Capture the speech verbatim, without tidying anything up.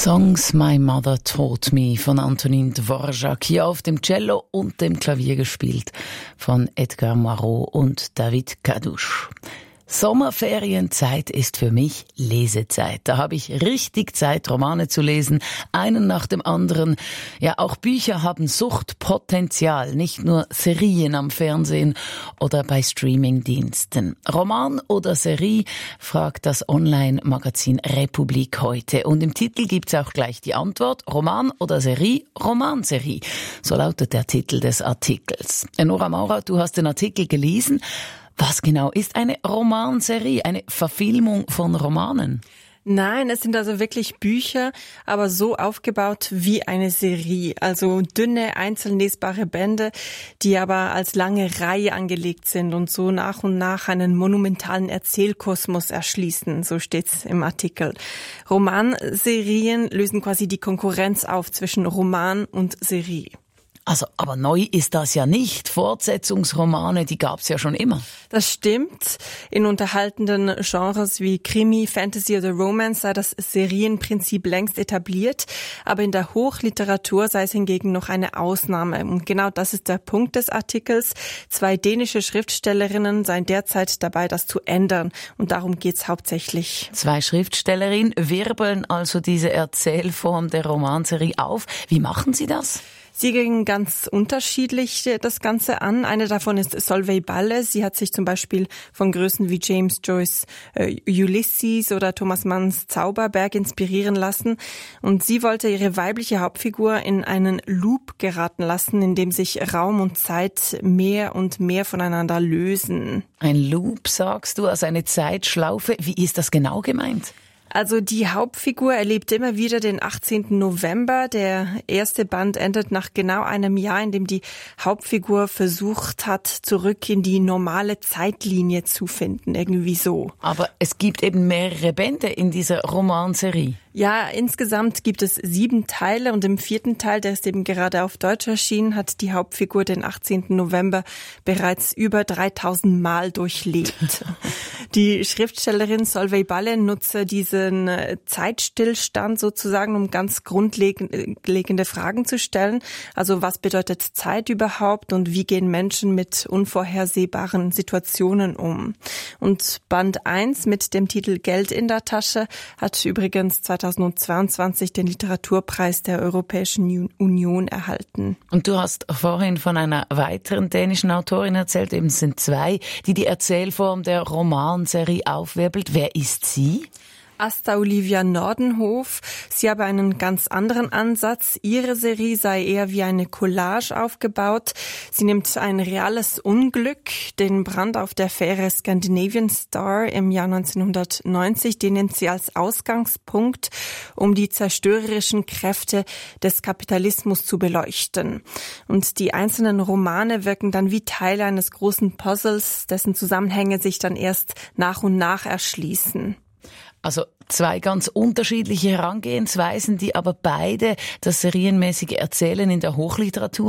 Songs My Mother Taught Me von Antonin Dvorak, hier auf dem Cello und dem Klavier gespielt von Edgar Moirot und David Kadusch. Sommerferienzeit ist für mich Lesezeit. Da habe ich richtig Zeit, Romane zu lesen, einen nach dem anderen. Ja, auch Bücher haben Suchtpotenzial, nicht nur Serien am Fernsehen oder bei Streamingdiensten. Roman oder Serie, fragt das Online-Magazin Republik heute. Und im Titel gibt's auch gleich die Antwort: Roman oder Serie? Romanserie. So lautet der Titel des Artikels. Nora Maurer, du hast den Artikel gelesen. Was genau ist eine Romanserie, eine Verfilmung von Romanen? Nein, es sind also wirklich Bücher, aber so aufgebaut wie eine Serie. Also dünne, einzeln lesbare Bände, die aber als lange Reihe angelegt sind und so nach und nach einen monumentalen Erzählkosmos erschließen, so steht's im Artikel. Romanserien lösen quasi die Konkurrenz auf zwischen Roman und Serie. Also, aber neu ist das ja nicht. Fortsetzungsromane, die gab's ja schon immer. Das stimmt. In unterhaltenden Genres wie Krimi, Fantasy oder Romance sei das Serienprinzip längst etabliert. Aber in der Hochliteratur sei es hingegen noch eine Ausnahme. Und genau das ist der Punkt des Artikels. Zwei dänische Schriftstellerinnen seien derzeit dabei, das zu ändern. Und darum geht's hauptsächlich. Zwei Schriftstellerinnen wirbeln also diese Erzählform der Romanserie auf. Wie machen sie das? Sie gehen ganz unterschiedlich das Ganze an. Eine davon ist Solveig Balle. Sie hat sich zum Beispiel von Größen wie James Joyce äh, Ulysses oder Thomas Manns Zauberberg inspirieren lassen. Und sie wollte ihre weibliche Hauptfigur in einen Loop geraten lassen, in dem sich Raum und Zeit mehr und mehr voneinander lösen. Ein Loop, sagst du, also eine Zeitschlaufe. Wie ist das genau gemeint? Also die Hauptfigur erlebt immer wieder den achtzehnten November. Der erste Band endet nach genau einem Jahr, in dem die Hauptfigur versucht hat, zurück in die normale Zeitlinie zu finden. Irgendwie so. Aber es gibt eben mehrere Bände in dieser Romanserie. Ja, insgesamt gibt es sieben Teile und im vierten Teil, der ist eben gerade auf Deutsch erschienen, hat die Hauptfigur den achtzehnten November bereits über dreitausend Mal durchlebt. Die Schriftstellerin Solveig Balle nutze diesen Zeitstillstand sozusagen, um ganz grundlegende Fragen zu stellen. Also was bedeutet Zeit überhaupt und wie gehen Menschen mit unvorhersehbaren Situationen um? Und Band eins mit dem Titel Geld in der Tasche hat übrigens zweitausendzweiundzwanzig den Literaturpreis der Europäischen Union erhalten. Und du hast vorhin von einer weiteren dänischen Autorin erzählt, eben es sind zwei, die die Erzählform der Romanserie aufwirbelt. Wer ist sie? Asta Olivia Nordenhof. Sie habe einen ganz anderen Ansatz. Ihre Serie sei eher wie eine Collage aufgebaut. Sie nimmt ein reales Unglück, den Brand auf der Fähre Scandinavian Star im Jahr neunzehnhundertneunzig, den nimmt sie als Ausgangspunkt, um die zerstörerischen Kräfte des Kapitalismus zu beleuchten. Und die einzelnen Romane wirken dann wie Teile eines großen Puzzles, dessen Zusammenhänge sich dann erst nach und nach erschließen. Also zwei ganz unterschiedliche Herangehensweisen, die aber beide das serienmäßige Erzählen in der Hochliteratur